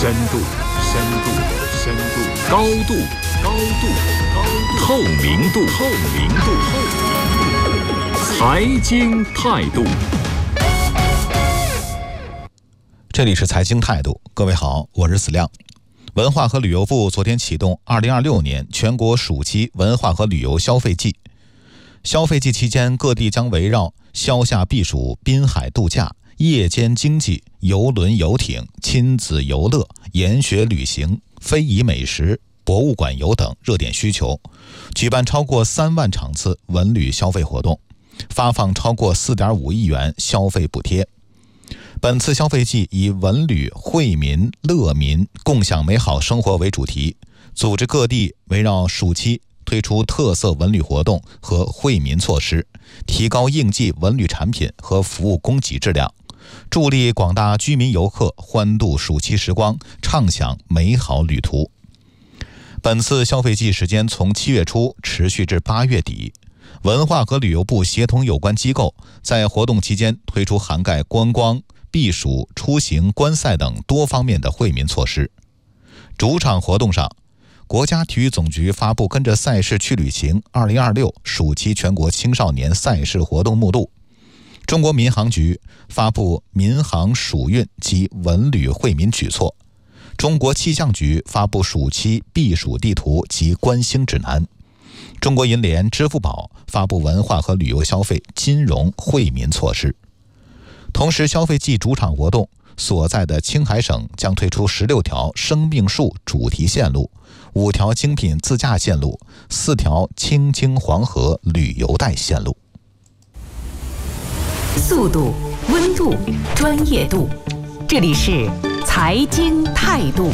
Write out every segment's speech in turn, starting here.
深度，深度，深度，高度，高度，高度，透明度，透明度，财经态度。 这里是财经态度，各位好，我是子亮。文化和旅游部昨天启动2026年全国暑期文化和旅游消费季。消费季期间，各地将围绕消夏避暑、滨海度假、夜间经济、邮轮游艇、亲子游乐、研学旅行、非遗美食、博物馆游等热点需求，举办超过3万场次文旅消费活动，发放超过4.5亿元消费补贴。本次消费季以文旅惠民乐民共享美好生活为主题，组织各地围绕暑期推出特色文旅活动和惠民措施，提高应季文旅产品和服务供给质量，助力广大居民游客欢度暑期时光，畅享美好旅途。本次消费季时间从7月初持续至8月底。文化和旅游部协同有关机构在活动期间推出涵盖观光、避暑、出行、观赛等多方面的惠民措施。主场活动上，国家体育总局发布跟着赛事去旅行2026暑期全国青少年赛事活动目录。中国民航局发布民航暑运及文旅惠民举措。中国气象局发布暑期避暑地图及观星指南。中国银联、支付宝发布文化和旅游消费金融惠民措施。同时，消费季主场活动所在的青海省将推出16条生命树主题线路、5条精品自驾线路、4条青青黄河旅游带线路。 速度、温度、专业度，这里是财经态度。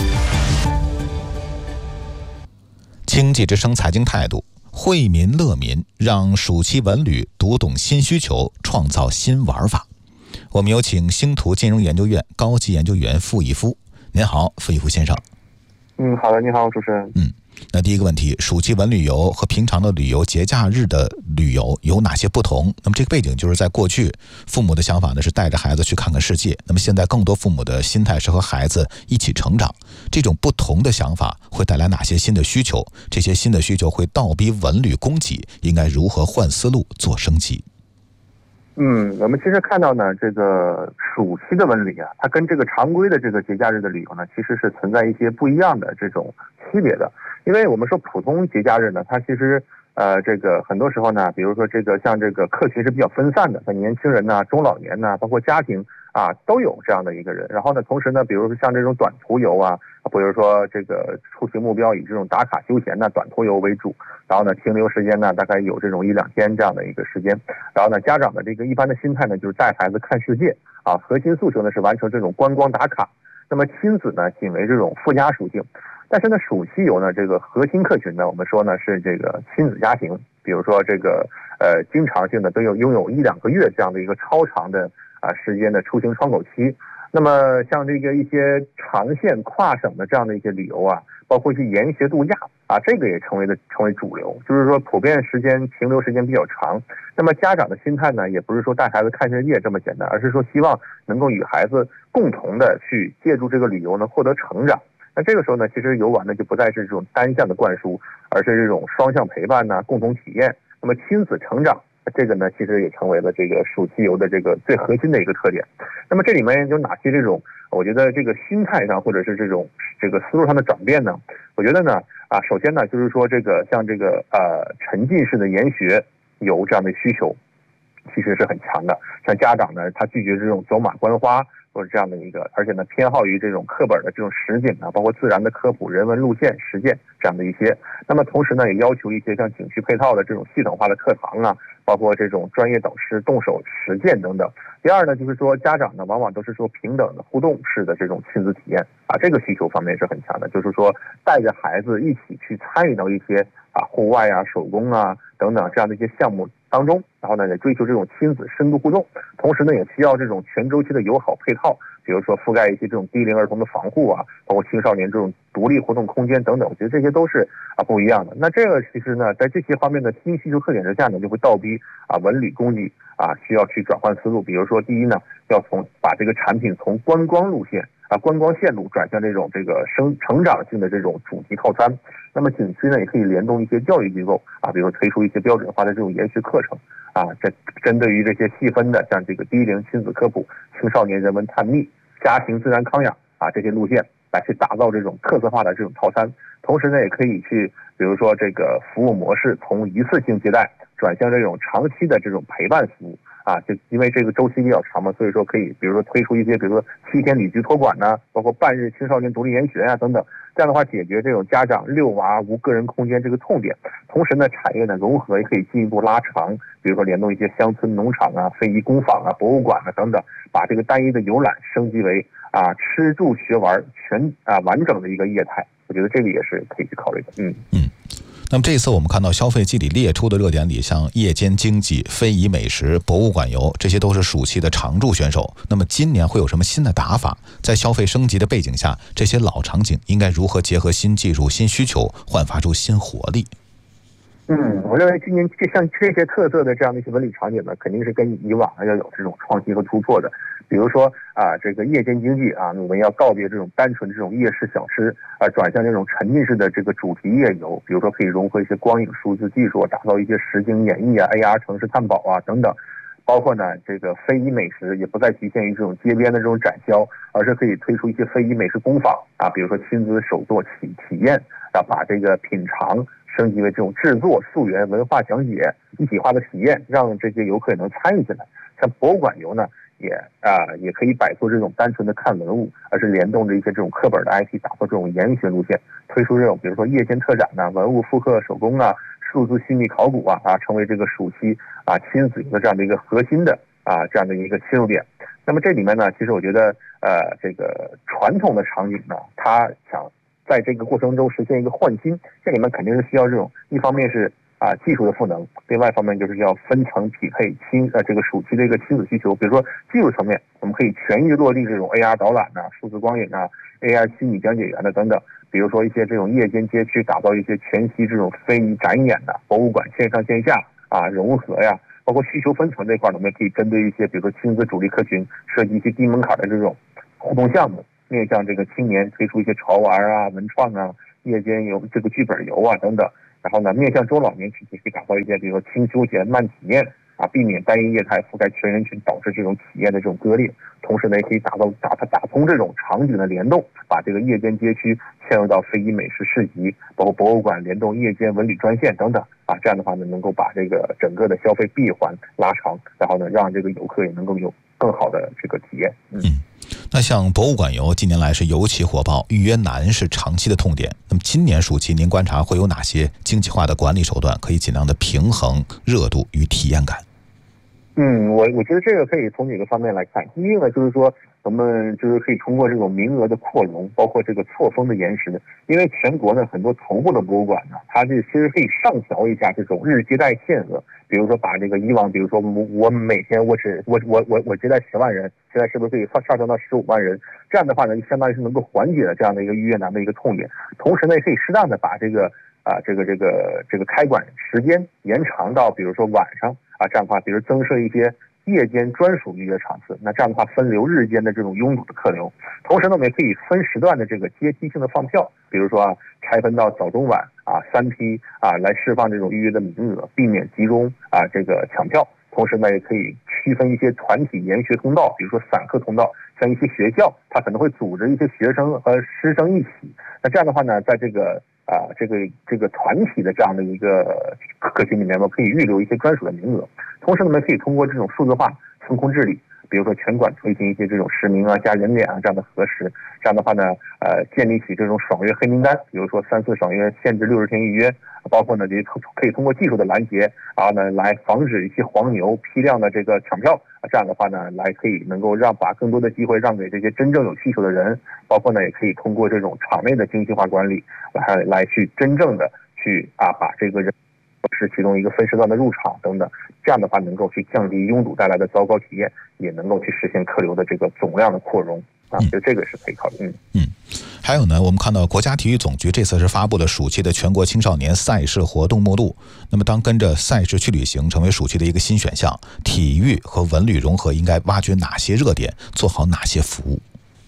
经济之声财经态度，惠民乐民，让暑期文旅读懂新需求，创造新玩法。我们有请星图金融研究院高级研究员傅一夫。您好，傅一夫先生。 好的，你好，主持人。 那第一个问题，暑期文旅游和平常的旅游、节假日的旅游有哪些不同？那么这个背景就是在过去，父母的想法呢是带着孩子去看看世界，那么现在更多父母的心态是和孩子一起成长。这种不同的想法会带来哪些新的需求？这些新的需求会倒逼文旅供给应该如何换思路做升级？ 我们其实看到呢，这个暑期的文旅啊，它跟这个常规的这个节假日的旅游呢，其实是存在一些不一样的这种区别的。因为我们说普通节假日呢，它其实这个很多时候呢，比如说这个像这个客群是比较分散的，像年轻人呐、中老年呐，包括家庭啊，都有这样的一个人。然后呢，同时呢，比如说像这种短途游啊，比如说这个出行目标以这种打卡休闲的短途游为主，然后呢，停留时间呢大概有这种1-2天这样的一个时间。然后呢，家长的这个一般的心态呢，就是带孩子看世界啊，核心诉求呢是完成这种观光打卡。那么亲子呢，仅为这种附加属性。但是呢，暑期游呢，这个核心客群呢，我们说呢是这个亲子家庭，比如说这个经常性的都有拥有1-2个月这样的一个超长的时间的出行窗口期。那么像这个一些长线跨省的这样的一些旅游啊，包括一些研学度假啊，这个也成为主流，就是说普遍停留时间比较长。那么家长的心态呢，也不是说带孩子看世界这么简单，而是说希望能够与孩子共同的去借助这个旅游呢获得成长。那这个时候呢，其实游玩呢就不再是这种单向的灌输，而是这种双向陪伴呢，共同体验。那么亲子成长，这个呢其实也成为了这个暑期游的这个最核心的一个特点。那么这里面有哪些这种我觉得这个心态上或者是这个思路上的转变呢？我觉得呢首先呢就是说这个像这个沉浸式的研学游这样的需求其实是很强的。像家长呢，他拒绝这种走马观花或者这样的一个，而且呢偏好于这种课本的这种实景啊，包括自然的科普、人文路线、实践这样的一些。那么同时呢，也要求一些像景区配套的这种系统化的课堂啊，包括这种专业导师动手实践等等。第二呢，就是说家长呢往往都是说平等的互动式的这种亲子体验啊，这个需求方面是很强的，就是说带着孩子一起去参与到一些户外啊、手工啊等等这样的一些项目当中，然后呢也追求这种亲子深度互动，同时呢也需要这种全周期的友好配套，比如说覆盖一些这种低龄儿童的防护啊，包括青少年这种独立活动空间等等，我觉得这些都是不一样的。那这个其实呢，在这些方面的新需求特点之下呢，就会倒逼文旅供给需要去转换思路。比如说第一呢，要把这个产品从观光路线观光线路转向这种成长性的这种主题套餐。那么景区呢也可以联动一些教育机构比如说推出一些标准化的这种研学课程这针对于这些细分的，像这个低龄亲子科普、青少年人文探秘、家庭自然康养这些路线，来去打造这种特色化的这种套餐。同时呢，也可以去比如说这个服务模式从一次性接待转向这种长期的这种陪伴服务就因为这个周期比较长嘛，所以说可以比如说推出一些比如说7天旅居托管包括半日青少年独立研学等等，这样的话解决这种家长遛娃无个人空间这个痛点。同时呢，产业的融合也可以进一步拉长，比如说联动一些乡村农场非遗工坊博物馆等等，把这个单一的游览升级为吃住学玩全完整的一个业态。我觉得这个也是可以去考虑的。 那么这一次我们看到消费季里列出的热点里，像夜间经济、非遗美食、博物馆游，这些都是暑期的常驻选手。那么今年会有什么新的打法？在消费升级的背景下，这些老场景应该如何结合新技术、新需求，焕发出新活力？ 我认为今年像这些特色的这样的一些文旅场景呢，肯定是跟以往要有这种创新和突破的。比如说这个夜间经济我们要告别这种单纯这种夜市小吃转向这种沉浸式的这个主题夜游，比如说可以融合一些光影数字技术，打造一些实景演绎AR 城市探宝等等。包括呢这个非遗美食也不再局限于这种街边的这种展销，而是可以推出一些非遗美食工坊比如说亲子手作体验把这个品尝升级为这种制作、溯源、文化讲解一体化的体验，让这些游客也能参与进来。像博物馆游呢，也可以摆脱这种单纯的看文物，而是联动着一些这种课本的 IP， 打造这种研学路线，推出这种比如说夜间特展文物复刻手工数字细密考古成为这个暑期亲子游的这样的一个核心的这样的一个切入点。那么这里面呢，其实我觉得这个传统的场景呢，它想在这个过程中实现一个换新，这里面肯定是需要这种一方面是技术的赋能，另外一方面就是要分层匹配这个暑期的一个亲子需求。比如说技术层面，我们可以全域落地这种 AR 导览数字光影AR 虚拟讲解员等等。比如说一些这种夜间街区，打造一些全息这种非遗展演博物馆线上线下融合包括需求分层这块呢，我们也可以针对一些比如说亲子主力客群，设计一些低门槛的这种互动项目，面向这个青年推出一些潮玩文创夜间游这个剧本游等等。然后呢，面向中老年群体可以打造一些比如说轻休闲慢体验避免单一业态覆盖全人群，导致这种体验的这种割裂。同时呢，也可以打通这种场景的联动，把这个夜间街区嵌入到非遗美食市集，包括博物馆联动夜间文旅专线等等这样的话呢，能够把这个整个的消费闭环拉长，然后呢，让这个游客也能够有更好的这个体验。 那像博物馆游近年来是尤其火爆，预约难是长期的痛点。那么今年暑期您观察会有哪些精细化的管理手段，可以尽量的平衡热度与体验感？ 我觉得这个可以从几个方面来看。第一个就是说，我们就是可以通过这种名额的扩容，包括这个错峰的延时，因为全国呢很多头部的博物馆呢，它其实可以上调一下这种日接待限额，比如说把这个以往，比如说我每天我接待10万人，现在是不是可以上调到15万人？这样的话呢，就相当于是能够缓解了这样的一个预约难的一个痛点。同时呢，也可以适当的把这个开馆时间延长到比如说晚上这样的话，比如增设一些夜间专属预约场次，那这样的话分流日间的这种拥堵的客流。同时呢，我们也可以分时段的这个阶梯性的放票，比如说拆分到早中晚3批来释放这种预约的名额，避免集中这个抢票。同时呢，也可以区分一些团体研学通道，比如说散客通道，像一些学校它可能会组织一些学生和师生一起。那这样的话呢，在这个团体的这样的一个客群里面，我们可以预留一些专属的名额。同时呢，我们可以通过这种数字化风控治理，比如说全馆推行一些这种实名加人脸这样的核实。这样的话呢，建立起这种爽约黑名单，比如说3次爽约限制60天预约，包括呢也可以通过技术的拦截，然后呢来防止一些黄牛批量的这个抢票。这样的话呢，可以能够把更多的机会让给这些真正有需求的人，包括呢也可以通过这种场内的精细化管理来去真正的去把这个人是启动一个分时段的入场等等，这样的话能够去降低拥堵带来的糟糕体验，也能够去实现客流的这个总量的扩容所以这个是可以考虑。 还有呢，我们看到国家体育总局这次是发布了暑期的全国青少年赛事活动目录。那么当跟着赛事去旅行成为暑期的一个新选项，体育和文旅融合应该挖掘哪些热点，做好哪些服务？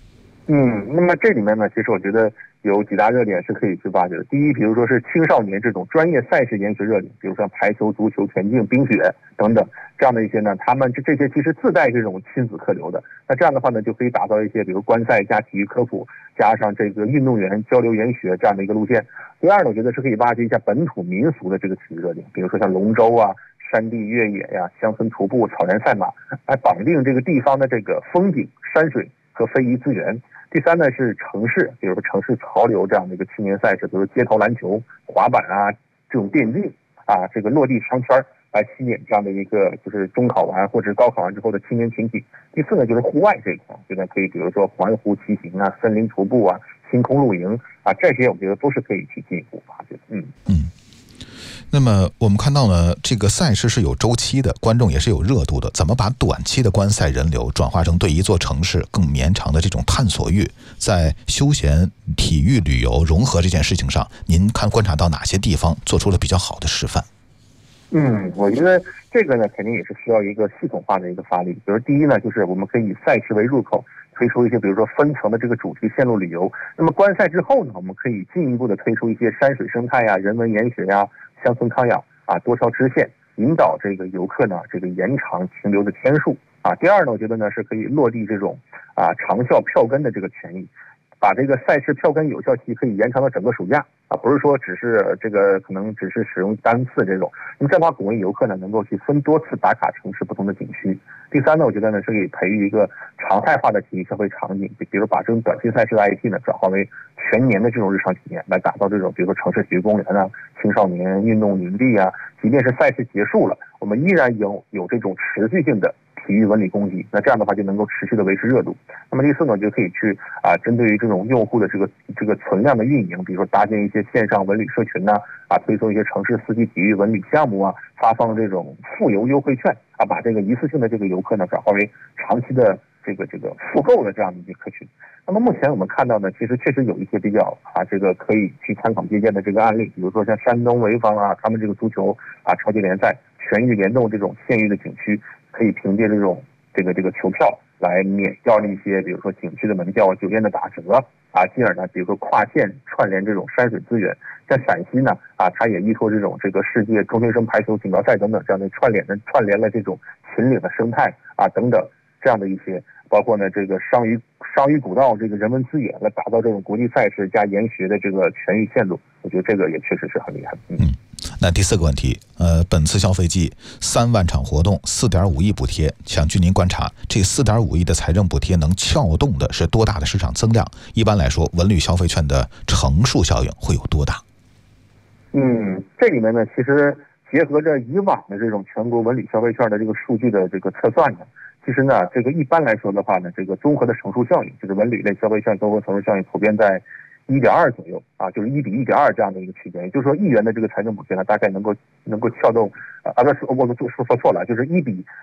那么这里面呢，其实我觉得有几大热点是可以去挖掘的。第一，比如说是青少年这种专业赛事研学热点，比如说排球、足球、田径、冰雪等等这样的一些呢，他们这些其实自带这种亲子客流的。那这样的话呢，就可以打造一些比如观赛加体育科普，加上这个运动员交流研学这样的一个路线。第二呢，我觉得是可以挖掘一下本土民俗的这个体育热点，比如说像龙舟啊、山地越野呀、乡村徒步、草原赛马，来绑定这个地方的这个风景、山水和非遗资源。第三呢是城市，比如说城市潮流这样的一个青年赛事，比如街头篮球、滑板啊这种电竞啊，这个落地商圈来吸引这样的一个就是中考完或者高考完之后的青年群体。第四呢就是户外这一块，觉得可以比如说环湖骑行啊、森林徒步啊、星空露营啊，这些我觉得都是可以去进一步发掘。 那么我们看到呢，这个赛事是有周期的，观众也是有热度的。怎么把短期的观赛人流转化成对一座城市更绵长的这种探索欲，在休闲、体育、旅游融合这件事情上，您观察到哪些地方做出了比较好的示范？ 我觉得这个呢，肯定也是需要一个系统化的一个发力。比如第一呢，就是我们可以以赛事为入口，推出一些比如说分层的这个主题线路旅游。那么观赛之后呢，我们可以进一步的推出一些山水生态呀、人文研学呀、乡村康养啊，多条支线，引导这个游客呢这个延长停留的天数啊。第二呢，我觉得呢是可以落地这种长效票根的这个权益，把这个赛事票根有效期可以延长到整个暑假啊，不是说只是这个可能只是使用单次这种。那么这样的话，鼓励游客呢能够去分多次打卡城市不同的景区。第三呢，我觉得呢是可以培育一个常态化的体育消费场景，比如把这种短期赛事的 IP 呢转化为全年的这种日常体验，来打造这种比如说城市体育公园啊、青少年运动营地啊，即便是赛事结束了，我们依然有这种持续性的体育文旅供给，那这样的话就能够持续的维持热度。那么第四呢，就可以去针对于这种用户的这个存量的运营，比如说搭建一些线上文旅社群呐，推送一些城市四季体育文旅项目啊，发放这种复游优惠券啊，把这个一次性的这个游客呢转化为长期的这个复购的这样的一些客群。那么目前我们看到呢，其实确实有一些比较这个可以去参考借鉴的这个案例，比如说像山东潍坊他们这个足球超级联赛全域联动这种县域的景区，可以凭借这种这个球票来免掉一些比如说景区的门票、酒店的打折进而呢比如说跨县串联这种山水资源。像陕西呢它也依托这种这个世界中学生排球锦标赛等等这样的串联了这种秦岭的生态等等这样的一些，包括呢这个商于古道这个人文资源来打造这种国际赛事加研学的这个全域线路，我觉得这个也确实是很厉害。 那第四个问题，本次消费季3万场活动，4.5亿补贴，想据您观察，这4.5亿的财政补贴能撬动的是多大的市场增量？一般来说，文旅消费券的乘数效应会有多大？ 这里面呢，其实结合着以往的这种全国文旅消费券的这个数据的这个测算呢，其实呢，这个一般来说的话呢，这个综合的乘数效应，就是文旅类消费券综合乘数效应普遍在1.2左右就是1比1.2这样的一个区间。也就是说，1元的这个财政补贴呢，大概能够撬动我说错了，就是1比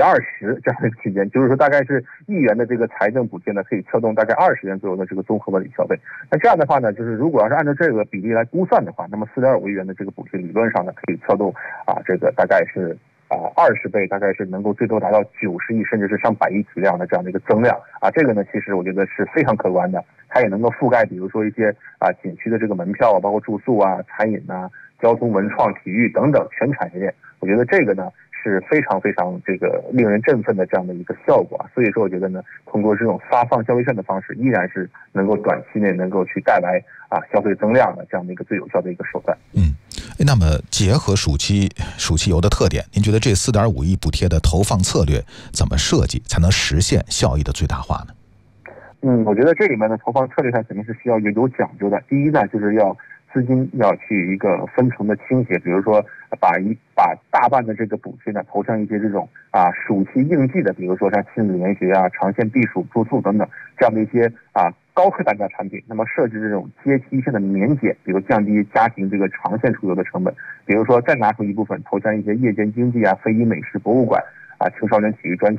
20这样的一个区间。就是说，大概是1元的这个财政补贴呢，可以撬动大概20元左右的这个综合文旅消费。那这样的话呢，就是如果要是按照这个比例来估算的话，那么4.5亿元的这个补贴理论上呢，可以撬动这个大概是20倍，大概是能够最多达到90亿甚至是上百亿体量的这样的一个增量这个呢，其实我觉得是非常可观的。它也能够覆盖比如说一些景区的这个门票包括住宿餐饮交通文创体育等等全产业链。我觉得这个呢是非常非常这个令人振奋的这样的一个效果所以说我觉得呢，通过这种发放消费券的方式，依然是能够短期内能够去带来消费增量的这样的一个最有效的一个手段。 那么结合暑期游的特点，您觉得这4.5亿补贴的投放策略怎么设计才能实现效益的最大化呢？ 我觉得这里面的投放策略上肯定是需要有讲究的。第一呢，就是要资金要去一个分层的倾斜，比如说把大半的这个补贴呢投向一些这种暑期应季的，比如说像亲子研学长线避暑住宿等等这样的一些高客单价产品。那么设置这种阶梯性的免减，比如降低家庭这个长线出游的成本，比如说再拿出一部分投向一些夜间经济非遗美食博物馆青少年体育专项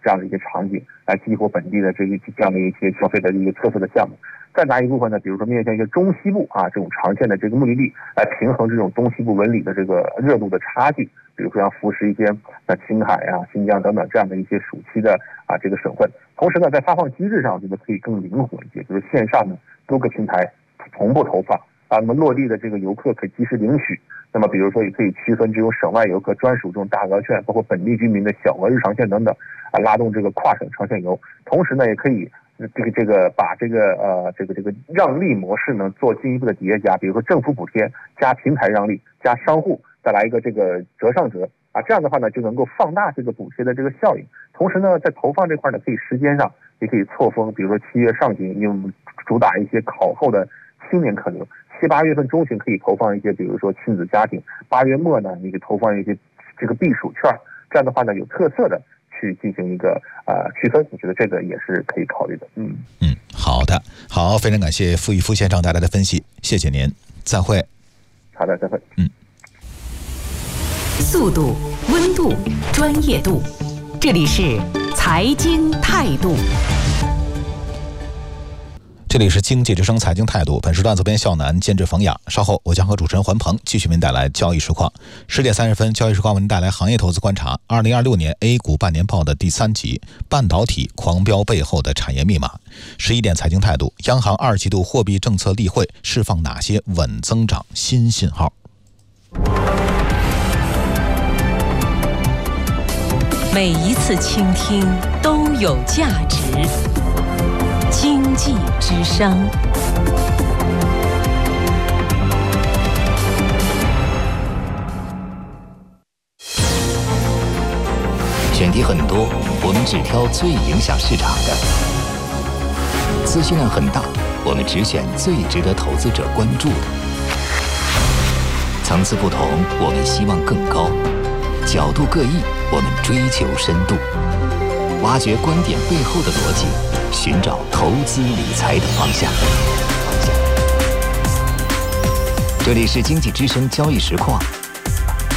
这样的一些场景，来激活本地的这样的一些消费的一个特色的项目。再拿一部分呢，比如说面向一些中西部这种长线的这个目的地，来平衡这种东西部文旅的这个热度的差距。比如说要扶持一些青海新疆等等这样的一些暑期的这个省份。同时呢，在发放机制上，我觉得可以更灵活一些，就是线上呢多个平台同步投放那么落地的这个游客可以及时领取。那么比如说也可以区分这种省外游客专属这种大额券，包括本地居民的小额日常券等等拉动这个跨省长线游。同时呢，也可以把这个让利模式呢做进一步的叠加，比如说政府补贴加平台让利加商户再来一个这个折上折这样的话呢就能够放大这个补贴的这个效应。同时呢，在投放这块呢，可以时间上也可以错峰，比如说7月上旬，因为我们主打一些考后的青年客流，7、8月份中旬可以投放一些，比如说亲子家庭；8月末呢，你可以投放一些这个避暑券。这样的话呢，有特色的去进行一个区分，我觉得这个也是可以考虑的。 好的，好，非常感谢傅一夫先生带来的分析，谢谢您，再会。 好的，再会。 速度、温度、专业度，这里是财经态度。 这里是经济之声财经态度，本时段责编笑南，监制冯雅。稍后我将和主持人环鹏继续为您带来交易实况。10点30分，交易实况为您带来行业投资观察。2026年 A 股半年报的第3集，半导体狂飙背后的产业密码。11点财经态度，央行2季度货币政策例会释放哪些稳增长新信号？ 每一次倾听都有价值。经济之声， 选题很多，我们只挑最影响市场的；资讯量很大，我们只选最值得投资者关注的。层次不同，我们希望更高；角度各异，我们追求深度。挖掘观点背后的逻辑，寻找投资理财的方向。这里是经济之声交易实况，